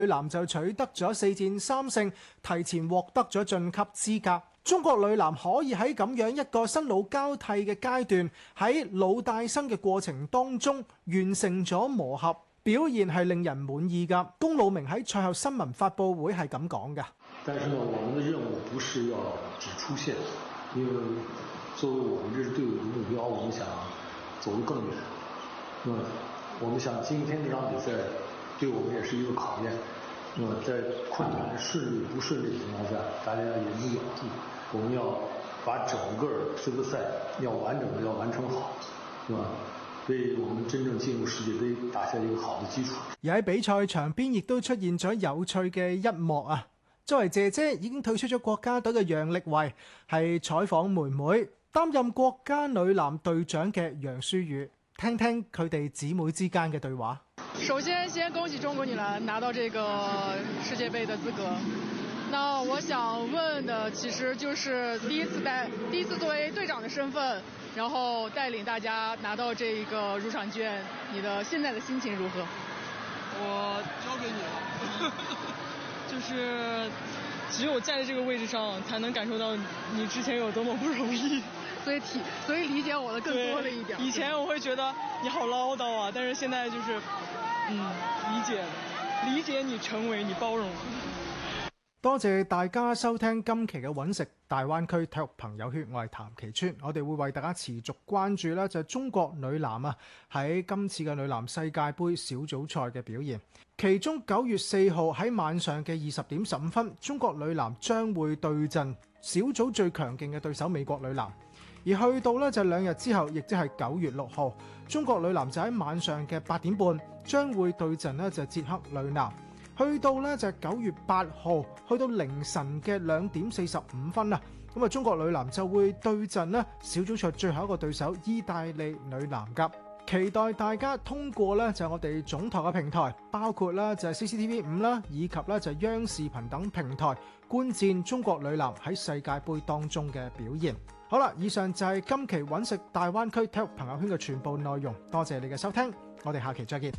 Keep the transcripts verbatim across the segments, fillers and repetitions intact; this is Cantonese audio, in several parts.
女籃就取得咗四戰三勝，提前獲得咗晉級資格。中國女籃可以喺咁樣一個新老交替嘅階段，喺老帶新嘅過程當中完成咗磨合，表現係令人滿意㗎。龔魯鳴喺賽後新聞發佈會係咁講㗎。 但是呢，我們的任務不是要只出線，因為作為我們這支隊伍的目標，我們想走得更遠。那我們想今天這場比賽對我們也是一個考驗。那在困難、順利不順利的情況下，大家也努力咬住，我們要把整個這個賽要完整的要完成好，是吧？為我們真正進入世界杯打下一個好的基礎。 而喺比賽場邊亦都出現咗有趣嘅一幕啊！作為姐姐已經退出咗國家隊嘅楊力維係採訪妹妹，擔任國家女籃隊長嘅楊舒雨，聽聽佢哋姊妹之間嘅對話。 首先，先恭喜中國女籃拿到這個世界杯的資格。那我想問的，其實就是第一次帶，第一次作為隊長的身份，然後帶領大家拿到這個入場券，你的現在的心情如何？ 我交給你了，就是只有站在這個位置上，才能感受到你之前有多麼不容易。 所以體，所以理解我的更多了一點。 以前我會覺得你好嘮叨啊，但是現在就是，嗯，理解，理解你成為你包容。 多謝大家收聽今期嘅揾食大灣區體育朋友圈，我係譚其川，我哋會為大家持續關注啦，就係中國女籃啊喺今次嘅女籃世界盃小組賽嘅表現。其中九月四號喺晚上嘅二十點十五分，中國女籃將會對陣小組最強勁嘅對手美國女籃。而去到呢，就兩日之後，亦即係九月六號，中國女籃就喺晚上嘅八點半將會對陣呢就捷克女籃。去到呢，就係九月八號，去到凌晨嘅兩點四十五分啊！咁啊，中國女籃就會對陣呢小組賽最後一個對手意大利女籃㗎。期待大家通過呢就係我哋總台嘅平台，包括啦就係 C C T V 五啦，以及咧就係央視頻等平台觀戰中國女籃喺世界盃當中嘅表現。好啦，以上就係今期揾食大灣區體育朋友圈嘅全部內容，多謝你嘅收聽，我哋下期再見。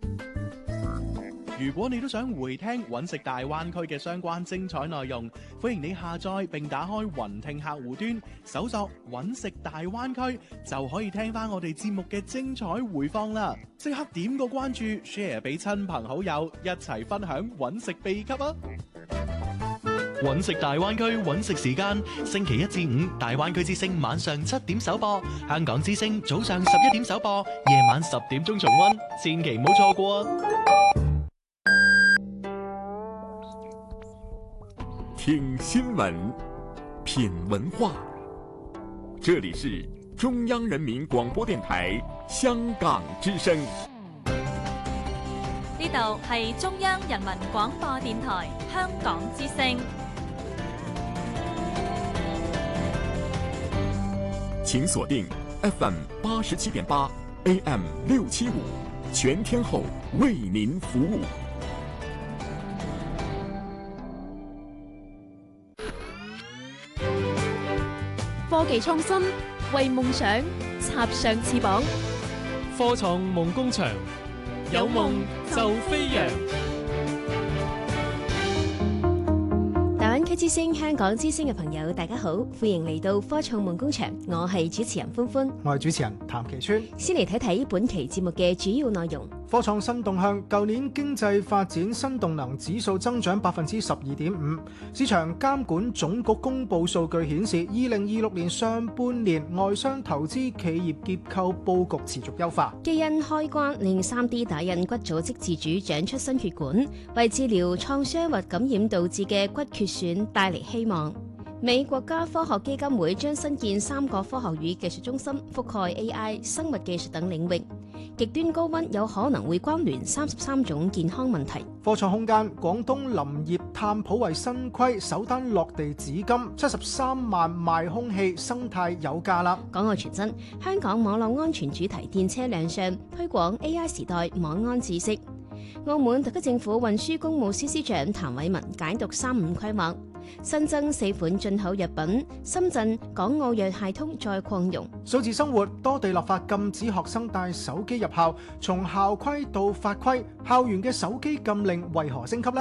如果你都想回聽揾食大灣區嘅相關精彩內容，歡迎你下載並打開雲聽客戶端，搜索揾食大灣區，就可以聽翻我哋節目嘅精彩回放啦！即刻點個關注 ，share 俾親朋好友，一齊分享揾食秘笈啊！ 揾食大灣區揾食時間，星期一至五大灣區之聲晚上七點首播，香港之聲早上十一點首播，夜晚十點鐘重溫，千祈唔好錯過啊！ 聽新聞，品文化，這裏是中央人民廣播電台香港之聲。 呢度係中央人民廣播電台香港之聲。 請鎖定 F M 八十七點八 A M 六七五，全天候為您服務。 科技創新，為夢想插上翅膀。 科創夢工場，有夢就飛揚。 大灣區之聲、香港之聲嘅朋友，大家好，歡迎嚟到科創夢工場，我係主持人歡歡， 我係主持人譚其川。 先嚟睇睇本期節目嘅主要內容。 科創新動向，舊年經濟發展新動能指數增長百分之十二點五。市場監管總局公布數據顯示，二零二六年上半年外商投資企業結構佈局持續優化。 基因開關令 三 D 打印骨組織自主長出新血管，為治療創傷或感染導致嘅骨缺損帶嚟希望。美國家科學基金會將新建三個科學與技術中心，覆蓋 A I、生物技術等領域。極端高溫有可能會關聯三十三種健康問題。 科創空間，廣東林業探普為新規，首單落地紫金，七十三萬賣空氣，生態有價啦。 港澳傳真，香港網絡安全主題電車亮相，推廣 A I 時代網安知識。澳門特區政府運輸工務司司長譚偉文解讀三五規劃。 新增四款進口藥品。深圳港澳藥械通再擴容。 數字生活，多地立法禁止學生帶手機入校，從校規到法規，校園嘅手機禁令為何升級呢？